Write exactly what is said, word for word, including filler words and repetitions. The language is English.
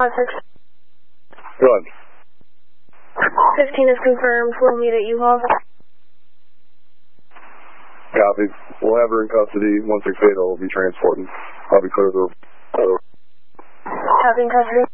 Go ahead. fifteen is confirmed. We'll meet at U-Haul. Copy. We'll have her in custody. one six eight will be transported. I'll be clear to her. Copy in custody.